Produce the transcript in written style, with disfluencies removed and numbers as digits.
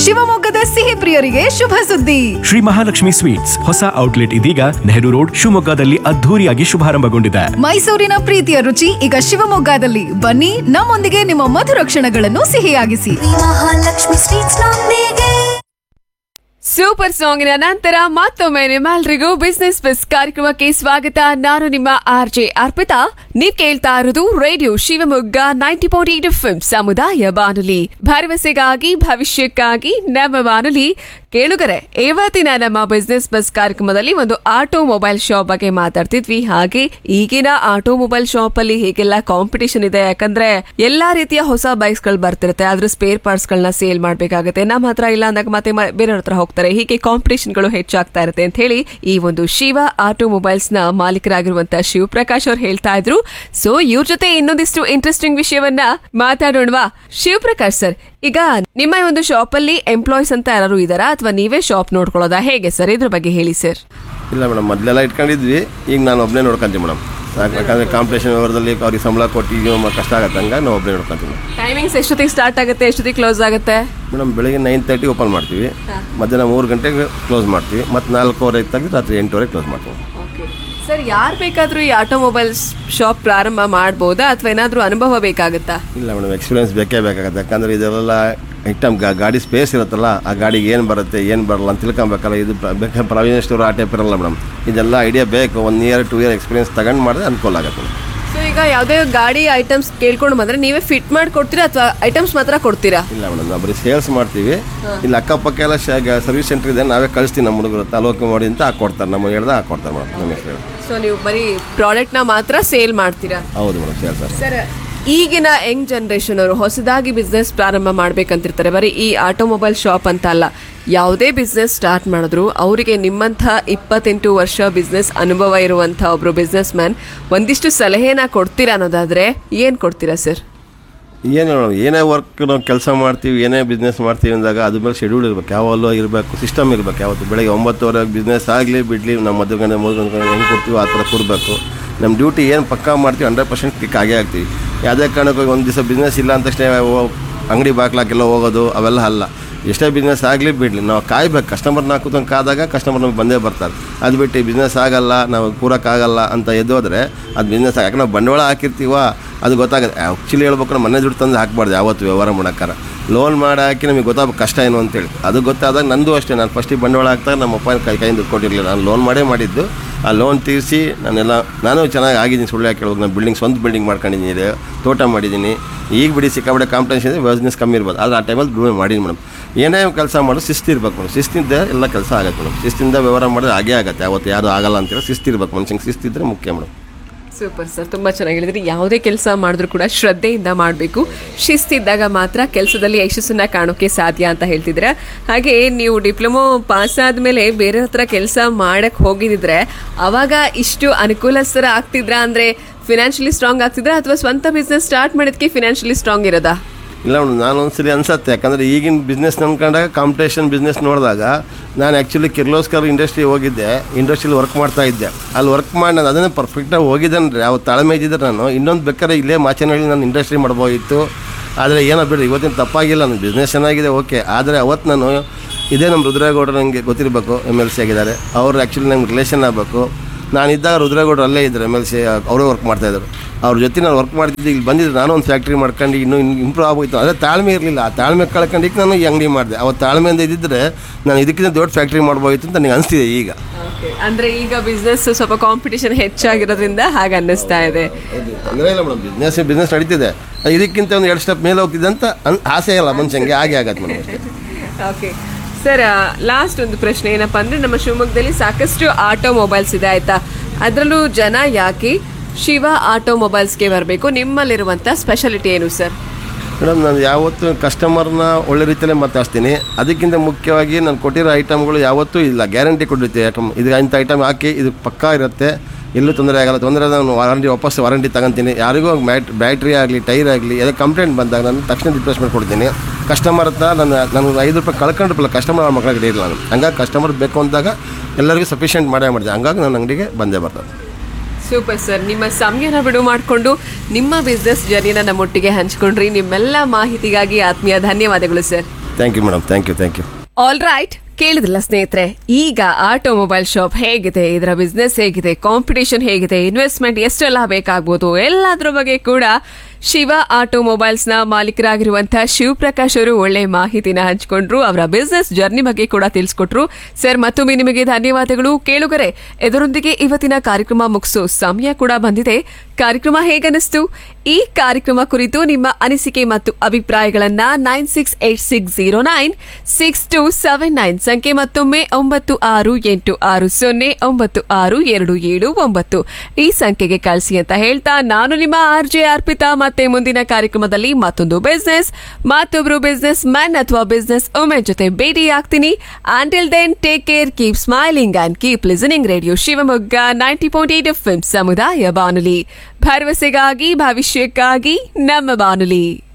ಶಿವಮೊಗ್ಗದ ಸಿಹಿ ಪ್ರಿಯರಿಗೆ ಶುಭ ಸುದ್ದಿ. ಶ್ರೀ ಮಹಾಲಕ್ಷ್ಮಿ ಸ್ವೀಟ್ಸ್ ಹೊಸ ಔಟ್ಲೆಟ್ ಇದೀಗ ನೆಹರು ರೋಡ್ ಶಿವಮೊಗ್ಗದಲ್ಲಿ ಅದ್ಧೂರಿಯಾಗಿ ಶುಭಾರಂಭಗೊಂಡಿದೆ. ಮೈಸೂರಿನ ಪ್ರೀತಿಯ ರುಚಿ ಈಗ ಶಿವಮೊಗ್ಗದಲ್ಲಿ. ಬನ್ನಿ, ನಮ್ಮೊಂದಿಗೆ ನಿಮ್ಮ ಮಧುರ ಕ್ಷಣಗಳನ್ನು ಸಿಹಿಯಾಗಿಸಿ. ಮಹಾಲಕ್ಷ್ಮಿ ಸ್ವೀಟ್ಸ್ ನೊಂದಿಗೆ. ಸೂಪರ್ ಸಾಂಗಿನ ನಂತರ ಮತ್ತೊಮ್ಮೆ ನಿಮ್ಮೆಲ್ರಿಗೂ ಬಿಸ್ನೆಸ್ ಬಸ್ ಕಾರ್ಯಕ್ರಮಕ್ಕೆ ಸ್ವಾಗತ. ನಾನು ನಿಮ್ಮ RJ ಅರ್ಪಿತಾ. ನೀವ್ ಕೇಳ್ತಾ ಇರೋದು ರೇಡಿಯೋ ಶಿವಮೊಗ್ಗ 90.8 FM ಸಮುದಾಯ ಬಾನುಲಿ, ಭರವಸೆಗಾಗಿ ಭವಿಷ್ಯಕ್ಕಾಗಿ ನಮ್ಮ ಬಾನುಲಿ. ಕೇಳುಗರೆ, ಇವತ್ತಿನ ನಮ್ಮ ಬಿಸ್ನೆಸ್ ಬಸ್ ಕಾರ್ಯಕ್ರಮದಲ್ಲಿ ಒಂದು ಆಟೋ ಮೊಬೈಲ್ ಶಾಪ್ ಬಗ್ಗೆ ಮಾತಾಡ್ತಿದ್ವಿ. ಹಾಗೆ ಈಗಿನ ಆಟೋ ಮೊಬೈಲ್ ಶಾಪ್ ಅಲ್ಲಿ ಹೇಗೆಲ್ಲ ಕಾಂಪಿಟೇಷನ್ ಇದೆ, ಯಾಕಂದ್ರೆ ಎಲ್ಲಾ ರೀತಿಯ ಹೊಸ ಬೈಕ್ಸ್ ಗಳು ಬರ್ತಿರುತ್ತೆ, ಅದ್ರ ಸ್ಪೇರ್ ಪಾರ್ಟ್ಸ್ ಗಳನ್ನ ಸೇಲ್ ಮಾಡ್ಬೇಕಾಗುತ್ತೆ. ನಮ್ಮ ಹತ್ರ ಇಲ್ಲ ಅಂದಾಗ ಮತ್ತೆ ಬೇರೆಯವ್ರ ಹತ್ರ ಹೋಗ್ತಾರೆ. ಹೀಗೆ ಕಾಂಪಿಟೇಷನ್ ಗಳು ಹೆಚ್ಚಾಗ್ತಾ ಇರುತ್ತೆ ಅಂತ ಹೇಳಿ ಈ ಒಂದು ಶಿವ ಆಟೋ ಮೊಬೈಲ್ಸ್ ನ ಮಾಲೀಕರಾಗಿರುವಂತಹ ಶಿವಪ್ರಕಾಶ್ ಅವ್ರು ಹೇಳ್ತಾ ಇದ್ರು. ಸೊ ಇವ್ರ ಜೊತೆ ಇನ್ನೊಂದಿಷ್ಟು ಇಂಟ್ರೆಸ್ಟಿಂಗ್ ವಿಷಯವನ್ನ ಮಾತಾಡೋಣವಾ? ಶಿವಪ್ರಕಾಶ್ ಸರ್, ಈಗ ನಿಮ್ಮ ಒಂದು ಶಾಪ್ ಅಲ್ಲಿ ಎಂಪ್ಲಾಯ್ಸ್ ಅಂತ ಯಾರು ಇದಾರಾ ಅಥವಾ ನೀವೇ ಶಾಪ್ ನೋಡ್ಕೊಳ್ಳೋದಾ, ಹೇಗೆ ಸರ್? ಇದ್ರ ಬಗ್ಗೆ ಹೇಳಿ ಸರ್. ಇಲ್ಲ ಮೇಡಮ್, ಮೊದಲೆಲ್ಲ ಇಟ್ಕೊಂಡಿದ್ವಿ, ಈಗ ನಾನು ಒಬ್ಬನೇ ನೋಡ್ಕೊಂತೀನಿ ಮೇಡಮ್. ಯಾಕಂದರೆ ಕಾಂಪಿಟೇಷನ್ ವ್ಯವಹಾರದಲ್ಲಿ ಅವ್ರಿಗೆ ಸಂಬಳ ಕೊಟ್ಟು ಈಗ ಕಷ್ಟ ಆಗುತ್ತೆ, ಹಂಗಾಗಿ ನಾವು ಒಬ್ಬನೇ ನೋಡ್ಕೊಂತೀವಿ. ಟೈಮಿಂಗ್ಸ್ ಎಷ್ಟೊತ್ತಿಗೆ ಸ್ಟಾರ್ಟ್ ಆಗುತ್ತೆ, ಎಷ್ಟೊತ್ತಿಗೆ ಕ್ಲೋಸ್ ಆಗುತ್ತೆ? ಮೇಡಮ್, ಬೆಳಿಗ್ಗೆ 9:30 ಓಪನ್ ಮಾಡ್ತೀವಿ, ಮಧ್ಯಾಹ್ನ 3 ಗಂಟೆಗೆ ಕ್ಲೋಸ್ ಮಾಡ್ತೀವಿ, ಮತ್ತು 4:15 ತೆಗೆದು ರಾತ್ರಿ 8:00 ಕ್ಲೋಸ್ ಮಾಡ್ತೀವಿ. ಸರ್, ಯಾರು ಬೇಕಾದರೂ ಈ ಆಟೋಮೊಬೈಲ್ಸ್ ಶಾಪ್ ಪ್ರಾರಂಭ ಮಾಡ್ಬೋದಾ ಅಥವಾ ಏನಾದರೂ ಅನುಭವ ಬೇಕಾಗುತ್ತಾ? ಇಲ್ಲ ಮೇಡಮ್, ಎಕ್ಸ್ಪೀರಿಯನ್ಸ್ ಬೇಕೇ ಬೇಕಾಗುತ್ತೆ. ಯಾಕಂದರೆ ಇದೆಲ್ಲ ಐಟಮ್ ಗಾಡಿ ಸ್ಪೇಸ್ ಇರುತ್ತಲ್ಲ, ಆ ಗಾಡಿಗೆ ಏನು ಬರುತ್ತೆ ಏನು ಬರಲ್ಲ ಅಂತ ತಿಳ್ಕೊಬೇಕಲ್ಲ. ಇದು ಬೇಕಾದ್ರೆ ಪ್ರಾವಿಷನ್ ಸ್ಟೋರ್ ಆ ಟೈಪ್ ಇರಲ್ಲ ಮೇಡಮ್. ಇದೆಲ್ಲ ಐಡಿಯಾ ಬೇಕು, 1 ಇಯರ್ 2 ಇಯರ್ ಎಕ್ಸ್ಪೀರಿಯನ್ಸ್ ತಗೊಂಡು ಮಾಡಿದ್ರೆ ಅನುಕೂಲ ಆಗುತ್ತೆ. ಸೊ ಈಗ ಯಾವುದೇ ಗಾಡಿ ಐಟಮ್ಸ್ ಕೇಳ್ಕೊಂಡು ಬಂದರೆ ನೀವೇ ಫಿಟ್ ಮಾಡಿ ಕೊಡ್ತೀರಾ ಅಥವಾ ಐಟಮ್ಸ್ ಮಾತ್ರ ಕೊಡ್ತೀರಾ? ಇಲ್ಲ ಮೇಡಮ್, ನಾವು ಬರೀ ಸೇಲ್ಸ್ ಮಾಡ್ತೀವಿ. ಇಲ್ಲಿ ಅಕ್ಕಪಕ್ಕ ಎಲ್ಲ ಸರ್ವಿಸ್ ಸೆಂಟರ್ ಇದೆ, ನಾವೇ ಕಳಿಸ್ತೀವಿ. ನಮ್ಮ ಹುಡುಗರು ತಾಲೂಕು ಮಾಡಿ ಅಂತ ಹಾಕೊಡ್ತಾರೆ, ನಮಗೆ ಹೇಳ್ದೆ ಹಾಕೊಡ್ತಾರೆ ಮೇಡಮ್. ನಮ್ಮ ಹೆಸರು. ಸೊ ನೀವು ಬರೀ ಪ್ರಾಡಕ್ಟ್ನ ಮಾತ್ರ ಸೇಲ್ ಮಾಡ್ತೀರಾ? ಹೌದು ಮೇಡಮ್, ಸೇಲ್ಸ್. ಸರ್, ಈಗಿನ ಯಂಗ್ ಜನರೇಷನ್ ಅವರು ಹೊಸದಾಗಿ ಬಿಸ್ನೆಸ್ ಪ್ರಾರಂಭ ಮಾಡ್ಬೇಕಂತಿರ್ತಾರೆ. ಬರೀ ಈ ಆಟೋಮೊಬೈಲ್ ಶಾಪ್ ಅಂತ ಅಲ್ಲ, ಯಾವುದೇ ಬಿಸ್ನೆಸ್ ಸ್ಟಾರ್ಟ್ ಮಾಡಿದ್ರು ಅವರಿಗೆ ನಿಮ್ಮಂಥ 28 ವರ್ಷ ಬಿಸ್ನೆಸ್ ಅನುಭವ ಇರುವಂಥ ಒಬ್ರು ಬಿಸ್ನೆಸ್ ಮ್ಯಾನ್ ಒಂದಿಷ್ಟು ಸಲಹೆನ ಕೊಡ್ತೀರಾ ಅನ್ನೋದಾದ್ರೆ ಏನು ಕೊಡ್ತೀರಾ ಸರ್? ಏನೇ ವರ್ಕ್ ನಾವು ಕೆಲಸ ಮಾಡ್ತೀವಿ, ಏನೇ ಬಿಸ್ನೆಸ್ ಮಾಡ್ತೀವಿ ಅಂದಾಗ ಅದ್ರ ಮೇಲೆ ಶೆಡ್ಯೂಲ್ ಇರಬೇಕು, ಯಾವಲ್ಲೋ ಇರಬೇಕು, ಸಿಸ್ಟಮ್ ಇರಬೇಕು. ಯಾವತ್ತು ಬೆಳಗ್ಗೆ 9:00 ಬಿಸ್ನೆಸ್ ಆಗಲಿ ಬಿಡಲಿ, ನಾವು 10 ಗಂಟೆ 3 ಗಂಟೆ ಹೆಂಗೆ ಕೊಡ್ತೀವಿ ಆ ಥರ ಕೊಡಬೇಕು. ನಮ್ಮ ಡ್ಯೂಟಿ ಏನು ಪಕ್ಕಾ ಮಾಡ್ತೀವಿ 100% ಕ್ಲಿಕ್ ಆಗೇ ಆಗ್ತೀವಿ. ಯಾವುದೇ ಕಾರಣಕ್ಕೆ ಒಂದು ದಿವಸ ಬಿಸ್ನೆಸ್ ಇಲ್ಲ ಅಂತ ತಕ್ಷಣ ಅಂಗಡಿ ಬಾಕ್ಲಾಕೆಲ್ಲ ಹೋಗೋದು ಅವೆಲ್ಲ ಅಲ್ಲ. ಎಷ್ಟೇ ಬಿಸ್ನೆಸ್ ಆಗಲಿ ಬಿಡಲಿ, ನಾವು ಕಾಯ್ಬೇಕು. ಕಸ್ಟಮರ್ನ ಕೂತ್ಕೊಂಡು ಕಾದಾಗ ಕಸ್ಟಮರ್ ನಮಗೆ ಬಂದೇ ಬರ್ತಾರೆ. ಅದು ಬಿಟ್ಟು ಬಿಸ್ನೆಸ್ ಆಗಲ್ಲ, ನಾವು ಕೂರಕ್ಕಾಗಲ್ಲ ಅಂತ ಎದ್ದೋದ್ರೆ ಅದು ಬಿಸ್ನೆಸ್ ಯಾಕೆ ನಾವು ಬಂಡವಾಳ ಹಾಕಿರ್ತೀವ ಅದು ಗೊತ್ತಾಗುತ್ತೆ. ಆ್ಯಕ್ಚುಲಿ ಹೇಳ್ಬೇಕು, ನಮ್ಮ ಮನೆ ದುಡ್ಡು ತಂದು ಹಾಕ್ಬಾರ್ದು ಯಾವತ್ತು ವ್ಯವಹಾರ ಮಾಡೋಕ್ಕಾರ. ಲೋನ್ ಮಾಡಿ ಹಾಕಿ ನಮಗೆ ಗೊತ್ತಾಗಬೇಕು ಕಷ್ಟ ಏನು ಅಂತೇಳಿ. ಅದು ಗೊತ್ತಾದಾಗ ನಂದು ಅಷ್ಟೇ, ನಾನು ಫಸ್ಟಿಗೆ ಬಂಡವಾಳ ಹಾಕ್ದಾಗ ನಮ್ಮ ಅಪ್ಪ ಕೈಯಿಂದ ದುಡ್ಡು ಕೊಟ್ಟಿರಲಿಲ್ಲ, ನಾನು ಲೋನ್ ಮಾಡಿದ್ದು. ಆ ಲೋನ್ ತೀರಿಸಿ ನಾನು ಚೆನ್ನಾಗಿ ಆಗಿದ್ದೀನಿ. ಸುಳ್ಳು ಯಾಕೆ ಹೇಳ್ಬೇಕು, ನಾನು ಸ್ವಂತ ಬಿಲ್ಡಿಂಗ್ ಮಾಡ್ಕೊಂಡಿದ್ದೀನಿ, ತೋಟ ಮಾಡಿದ್ದೀನಿ. ಈಗ ಬಿಡಿ ಸಿಕ್ಕಾಬಿಟ್ಟೆ ಕಾಂಪಿಟೇಷನ್ ಇದೆ, ಬಿಸ್ನೆಸ್ ಕಮ್ಮಿ ಇರ್ಬೋದು. ಆದರೆ ಆ ಟೈಮಲ್ಲಿ ದುಡಿಮೆ ಮಾಡೀನಿ ಮೇಡಮ್. ಏನೇ ಕೆಲಸ ಮಾಡೋದು ಶಿಸ್ತಿರ್ಬೇಕು ಮೇಡಮ್. ಶಿಸ್ತಿಂದ ಎಲ್ಲ ಕೆಲಸ ಆಗುತ್ತೆ ಮೇಡಮ್. ಶಿಸ್ತಿಂದ ವ್ಯವಹಾರ ಮಾಡಿದ್ರೆ ಹಾಗೇ ಆಗುತ್ತೆ, ಅವತ್ತು ಯಾರು ಆಗಲ್ಲ ಅಂತೇಳಿ ಶಿಸ್ತಿರ್ಬೇಕು ಮನುಷ್ಯಂಗೆ. ಶಿಸ್ತಿದ್ರೆ ಮುಖ್ಯ ಮೇಡಮ್. ಸೂಪರ್ ಸರ್, ತುಂಬ ಚೆನ್ನಾಗಿ ಹೇಳಿದ್ರಿ. ಯಾವುದೇ ಕೆಲಸ ಮಾಡಿದ್ರು ಕೂಡ ಶ್ರದ್ಧೆಯಿಂದ ಮಾಡಬೇಕು, ಶಿಸ್ತಿದ್ದಾಗ ಮಾತ್ರ ಕೆಲಸದಲ್ಲಿ ಯಶಸ್ಸನ್ನ ಕಾಣೋಕೆ ಸಾಧ್ಯ ಅಂತ ಹೇಳ್ತಿದ್ರೆ. ಹಾಗೆ ನೀವು ಡಿಪ್ಲೊಮೊ ಪಾಸ್ ಆದಮೇಲೆ ಬೇರೆ ಹತ್ರ ಕೆಲಸ ಮಾಡಕ್ಕೆ ಹೋಗಿದ್ರೆ ಅವಾಗ ಇಷ್ಟು ಅನುಕೂಲಸ್ಥರ ಆಗ್ತಿದ್ರಾ? ಅಂದರೆ ಫಿನಾನ್ಷಿಯಲಿ ಸ್ಟ್ರಾಂಗ್ ಆಗ್ತಿದ್ರಾ ಅಥವಾ ಸ್ವಂತ ಬಿಸ್ನೆಸ್ ಸ್ಟಾರ್ಟ್ ಮಾಡೋದಕ್ಕೆ ಫಿನಾನ್ಷಿಯಲಿ ಸ್ಟ್ರಾಂಗ್ ಇರೋದಾ? ಇಲ್ಲ ಮೇಡಮ್, ನಾನು ಒಂದ್ಸರಿ ಅನ್ಸತ್ತೆ. ಯಾಕಂದರೆ ಈಗಿನ ಬಿಸ್ನೆಸ್ ನಂಬ್ಕೊಂಡಾಗ ಕಾಂಪಿಟೇಷನ್ ಬಿಸ್ನೆಸ್ ನೋಡಿದಾಗ ನಾನು ಆ್ಯಕ್ಚುಲಿ ಕಿರ್ಲೋಸ್ಕರ್ ಇಂಡಸ್ಟ್ರಿ ಹೋಗಿದ್ದೆ, ಇಂಡಸ್ಟ್ರಿಯಲ್ಲಿ ವರ್ಕ್ ಮಾಡ್ತಾ ಇದ್ದೆ. ಅಲ್ಲಿ ವರ್ಕ್ ಮಾಡಿ ನಾನು ಅದನ್ನೇ ಪರ್ಫೆಕ್ಟಾಗಿ ಹೋಗಿದ್ದೇನೆ. ಅವ್ರು ತಾಳ್ಮೆ ಇದ್ದಿದ್ರೆ ನಾನು ಇನ್ನೊಂದು ಬೇಕಾದ್ರೆ ಇಲ್ಲೇ ಮಾಚನಹಳ್ಳಿ ನಾನು ಇಂಡಸ್ಟ್ರಿ ಮಾಡ್ಬೋದಿತ್ತು. ಆದರೆ ಏನೋ ಬಿಡಿ, ಇವತ್ತಿನ ತಪ್ಪಾಗಿಲ್ಲ, ನನ್ನ ಬಿಸ್ನೆಸ್ ಚೆನ್ನಾಗಿದೆ, ಓಕೆ. ಆದರೆ ಅವತ್ತು ನಾನು ಇದೇ ನಮ್ಮ ರುದ್ರೇಗೌಡರು ನನಗೆ ಗೊತ್ತಿರಬೇಕು, MLC ಆಗಿದ್ದಾರೆ. ಅವರು ಆ್ಯಕ್ಚುಲಿ ನಮ್ಗೆ ರಿಲೇಷನ್ ಆಗಬೇಕು. ನಾನಿದ್ದಾಗ ರುದ್ರೇಗೌಡರು ಅಲ್ಲೇ ಇದ್ದರು, MLC, ಅವರೇ ವರ್ಕ್ ಮಾಡ್ತಾಯಿದ್ರು. ಅವ್ರ ಜೊತೆ ನಾನು ವರ್ಕ್ ಮಾಡ್ತಿದ್ದೆ. ಇಲ್ಲಿ ಬಂದಿದ್ದು ನಾನು ಒಂದು ಫ್ಯಾಕ್ಟ್ರಿ ಮಾಡ್ಕೊಂಡು ಇನ್ನೂ ಇಂಪ್ರೂವ್ ಆಗೋಯ್ತು. ಅದೇ ತಾಳ್ಮೆ ಇರಲಿಲ್ಲ, ಆ ತಾಳ್ಮೆ ಕಳ್ಕೊಂಡಿಕ್ಕೆ ನಾನು ಈ ಅಂಗಡಿ ಮಾಡಿದೆ. ಅವತ್ತು ತಾಳ್ಮೆಯಿಂದ ಇದ್ದಿದ್ದರೆ ನಾನು ಇದಕ್ಕಿಂತ ದೊಡ್ಡ ಫ್ಯಾಕ್ಟ್ರಿ ಮಾಡ್ಬೋದಿತ್ತು ಅಂತ ನನಗೆ ಅನಿಸ್ತಿದೆ ಈಗ. ಅಂದರೆ ಈಗ ಬಿಸ್ನೆಸ್ ಸ್ವಲ್ಪ ಕಾಂಪಿಟೇಷನ್ ಹೆಚ್ಚಾಗಿರೋದ್ರಿಂದ ಹಾಗೆ ಅನ್ನಿಸ್ತಾ ಇದೆ. ಅಂದರೆ ಇಲ್ಲ ಮೇಡಮ್, ಬಿಸ್ನೆಸ್ ನಡೀತಿದೆ, ಇದಕ್ಕಿಂತ ಒಂದು 2 ಸ್ಟೆಪ್ ಮೇಲೆ ಹೋಗ್ತಿದೆ ಅಂತ ಆಸೆ ಇಲ್ಲ ಮನುಷ್ಯಂಗೆ, ಹಾಗೆ ಆಗತ್ತೆ ಮೇಡಮ್. ಓಕೆ ಸರ್, ಲಾಸ್ಟ್ ಒಂದು ಪ್ರಶ್ನೆ ಏನಪ್ಪ ಅಂದರೆ, ನಮ್ಮ ಶಿವಮೊಗ್ಗದಲ್ಲಿ ಸಾಕಷ್ಟು ಆಟೋಮೊಬೈಲ್ಸ್ ಇದೆ ಆಯಿತಾ, ಅದರಲ್ಲೂ ಜನ ಯಾಕೆ ಶಿವ ಆಟೋಮೊಬೈಲ್ಸ್ಗೆ ಬರಬೇಕು? ನಿಮ್ಮಲ್ಲಿರುವಂಥ ಸ್ಪೆಷಾಲಿಟಿ ಏನು ಸರ್? ಮೇಡಮ್, ನಾನು ಯಾವತ್ತೂ ಕಸ್ಟಮರ್ನ ಒಳ್ಳೆ ರೀತಿಯಲ್ಲೇ ಮಾತಾಡ್ತೀನಿ. ಅದಕ್ಕಿಂತ ಮುಖ್ಯವಾಗಿ ನಾನು ಕೊಟ್ಟಿರೋ ಐಟಮ್ಗಳು ಯಾವತ್ತೂ ಇಲ್ಲ, ಗ್ಯಾರಂಟಿ ಕೊಟ್ಟಿರ್ತೀವಿ. ಐಟಮ್ ಇದು ಇಂಥ ಐಟಮ್ ಹಾಕಿ ಇದು ಪಕ್ಕಾ ಇರುತ್ತೆ, ಎಲ್ಲೂ ತೊಂದರೆ ಆಗಲ್ಲ. ತೊಂದರೆ ನಾನು ವಾರಂಟಿ ತಗೊತೀನಿ. ಯಾರಿಗೂ ಬ್ಯಾಟ್ರಿ ಆಗಲಿ ಟೈರ್ ಆಗಲಿ ಯಾವುದೇ ಕಂಪ್ಲೇಂಟ್ ಬಂದಾಗ ನಾನು ತಕ್ಷಣ ರಿಪ್ಲೇಸ್ಮೆಂಟ್ ಕೊಡ್ತೀನಿ. ಕಸ್ಟಮರ್ ಹತ್ರ ನನಗೆ 5 ರೂಪಾಯಿ ಕಳ್ಕೊಂಡಿರಲ್ಲ, ಕಸ್ಟಮರ್ ಅವ್ರ ಮಕ್ಕಳಿಗೆ ಇರಲಿಲ್ಲ ನಾನು. ಹಂಗಾಗಿ ಕಸ್ಟಮರ್ ಬೇಕು ಅಂದಾಗ ಎಲ್ಲರಿಗೂ ಸಫಿಷಿಯೆಂಟ್ ಮಾಡಿದೆ. ಹಂಗಾಗಿ ನನ್ನ ಅಂಗಡಿಗೆ ಬಂದೇ ಬರ್ತದೆ. ಸೂಪರ್ ಸರ್, ನಿಮ್ಮ ಸಮಯನ ಬಿಡುವು ಮಾಡಿಕೊಂಡು ನಿಮ್ಮ ಬಿಸ್ನೆಸ್ ಜರ್ನಿನ ನಮ್ಮೊಟ್ಟಿಗೆ ಹಂಚ್ಕೊಂಡ್ರಿ. ನಿಮ್ಮೆಲ್ಲ ಮಾಹಿತಿಗಾಗಿ ಆತ್ಮೀಯ ಧನ್ಯವಾದಗಳು sir. Thank you madam, thank you. All right, ಕೇಳಿದ್ರಲ್ಲ ಸ್ನೇಹಿತರೆ, ಈಗ ಆಟೋಮೊಬೈಲ್ ಶಾಪ್ ಹೇಗಿದೆ, ಇದರ ಬಿಸ್ನೆಸ್ ಹೇಗಿದೆ, ಕಾಂಪಿಟೇಷನ್ ಹೇಗಿದೆ, ಇನ್ವೆಸ್ಟ್ಮೆಂಟ್ ಎಷ್ಟೆಲ್ಲ ಬೇಕಾಗ್ಬೋದು, ಎಲ್ಲದ್ರ ಬಗ್ಗೆ ಕೂಡ ಶಿವ ಆಟೋಮೊಬೈಲ್ಸ್ ನ ಮಾಲೀಕರಾಗಿರುವಂತಹ ಶಿವಪ್ರಕಾಶ್ ಅವರು ಒಳ್ಳೆ ಮಾಹಿತಿನ ಹಂಚಿಕೊಂಡ್ರು. ಅವರ ಬಿಸ್ನೆಸ್ ಜರ್ನಿ ಬಗ್ಗೆ ಕೂಡ ತಿಳಿಸ್ಕೊಟ್ರು. ಸರ್, ಮತ್ತೊಮ್ಮೆ ನಿಮಗೆ ಧನ್ಯವಾದಗಳು. ಕೇಳುಗರೆ, ಇದರೊಂದಿಗೆ ಇವತ್ತಿನ ಕಾರ್ಯಕ್ರಮ ಮುಗಿಸೋ ಸಮಯ ಕೂಡ ಬಂದಿದೆ. ಕಾರ್ಯಕ್ರಮ ಹೇಗನಿಸ್ತು? ಈ ಕಾರ್ಯಕ್ರಮ ಕುರಿತು ನಿಮ್ಮ ಅನಿಸಿಕೆ ಮತ್ತು ಅಭಿಪ್ರಾಯಗಳನ್ನ 9686096279 ಸಂಖ್ಯೆ ಮತ್ತೊಮ್ಮೆ 9686096227 ಈ ಸಂಖ್ಯೆಗೆ ಕಳಿಸಿ ಅಂತ ಹೇಳ್ತಾ, ನಾನು ನಿಮ್ಮ RJ ಅರ್ಪಿತಾ. ಮತ್ತೆ ಮುಂದಿನ ಕಾರ್ಯಕ್ರಮದಲ್ಲಿ ಮತ್ತೊಂದು ಬಿಸ್ನೆಸ್, ಮತ್ತೊಬ್ರು ಬಿಸ್ನೆಸ್ ಮ್ಯಾನ್ ಅಥವಾ ಬಿಸ್ನೆಸ್ ವುಮೆನ್ ಜೊತೆ ಭೇಟಿಯಾಗ್ತೀನಿ. Until then, take care, keep smiling and keep listening. Radio Shivamogga 90.8 FM ಸಮುದಾಯ ಬಾನುಲಿ, ಭರವಸೆಗಾಗಿ ಭವಿಷ್ಯಕ್ಕಾಗಿ ನಮ್ಮ ಬಾನುಲಿ.